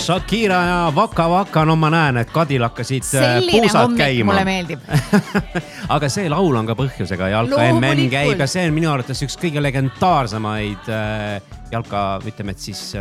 Shakira ja Vaka Vaka, no ma näen, et Kadil hakkasid puusad käima. Mulle meeldib. Aga see laul on ka põhjusega, Jalka MM käib ja see on minu arvates üks kõige legendaarsemaid Jalka, ütleme, et siis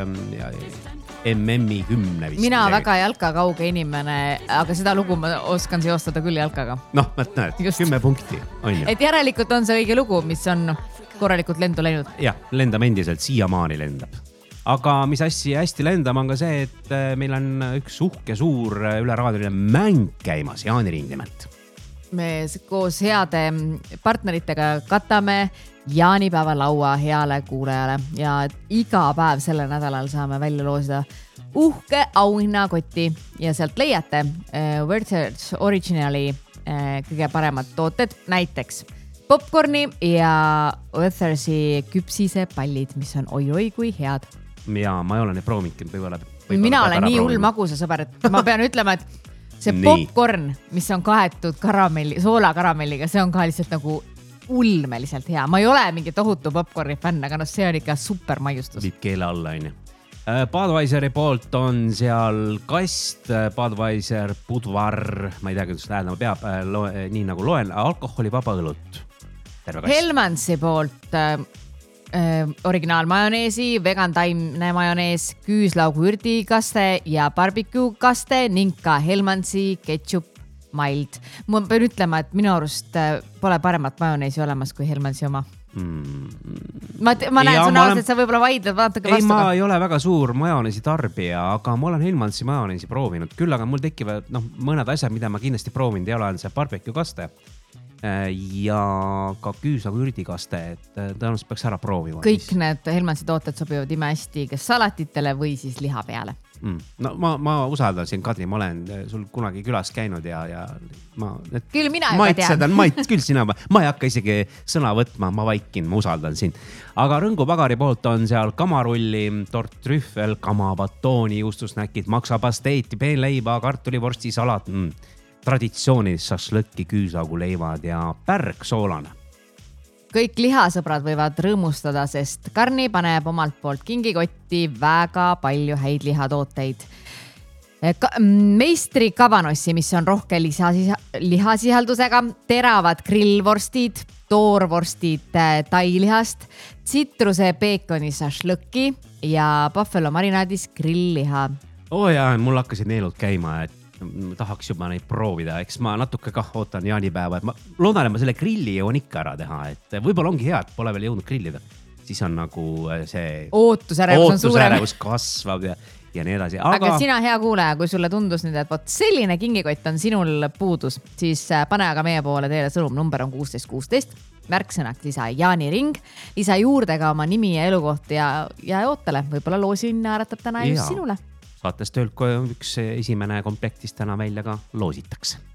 MM-i hümne vist. Mina väga Jalka kauge inimene, aga seda lugu ma oskan seostada küll Jalkaga. Noh, näed, 10 punkti on ju. Et järelikult on see õige lugu, mis on korralikult lendu läinud. Jah, lendab endiselt, siiamaani lendab. Aga mis hästi lendab on ka see, et meil on üks uhke suur üle raadioline mäng käimas, Jaaniring nimelt. Me koos heade partneritega katame jaanipäeva laua heale kuulajale ja iga päev selle nädalal saame välja loosida uhke auhinnakoti ja sealt leiate Werther's Originali kõige paremad tooted, näiteks popcorni ja Werthersi küpsise pallid, mis on oi kui head. Ja ma ei ole neid proovinudki. Mina olen nii hull magusa sõber, et ma pean ütlema, et see popcorn, mis on kaetud soolakaramelliga, see on ka lihtsalt nagu ulmeliselt hea. Ma ei ole mingi tohutu popcorni fänn, aga no see on ikka super maiustus. Viib keele alla, on ju. Budweiseri poolt on seal kast, Budweiser, Budvar, ma ei tea, kuidas tähendama peab, nii nagu loen, alkoholivaba õlut. Helmansi poolt originaalmajoneesi, vegan taimne majonees, küüslaugu ürdikaste ja barbecue kaste ning ka Helmansi ketchup mild. Ma pean ütlema, et minu arust pole paremat majoneesi olemas kui Helmansi oma. Ma näen sõna, et sa võib-olla vaidled, vaatake vastu. Ei, ma ei ole väga suur majoneesi tarbija, aga ma olen Helmansi majoneesi proovinud. Küll aga mul tekivad mõned asjad, mida ma kindlasti proovinud ei ole, on see barbecue kaste ja ka küüslagu ürdikaste, et tõenäoliselt peaks ära proovima. Kõik need Helmansi tooted sobivad imehästi kas salatitele või siis liha peale. No ma usaldasin, Kadri, ma olen sul kunagi külas käinud ja küll mina juba tean. Küll sina, ma ei hakka isegi sõna võtma, ma vaikin, ma usaldan sind. Aga Rõngu Pagari poolt on seal kamarulli, tort trüffel, kamabatooni, juustusnäkid, maksapasteeti, peenleiba, kartulivorsti, salat, traditsioonilist šašlõkki, küüslaugu leivad ja pärg soolane. Kõik lihasõbrad võivad rõõmustada, sest Karni paneb omalt poolt kingikotti väga palju häid lihatooteid. Meistri kavanossi, mis on rohke lihasisaldusega, teravad grillvorstid, toorvorstid tailihast, tsitruse peekoni šašlõkki ja buffalo marinaadis grillliha. Jaa, mul hakkasid neelud käima, et tahaks juba neid proovida, eks ma natuke ootan jaanipäeva, et ma loodan, et ma selle grilli jõuan ikka ära teha, et võib-olla ongi hea, et pole veel jõudnud grillida, siis on nagu see ootusärevus kasvab ja nii edasi. Aga sina hea kuulaja, kui sulle tundus nüüd, et selline kingikott on sinul puudus, siis pane aga meie poole teile sõnum, number on 1616, märksõnak lisa Jaaniring, lisa juurde ka oma nimi ja elukoht ja ootele, võib-olla loosin ääratab täna just sinule. Saates töölt üks esimene komplektis täna välja ka loositakse.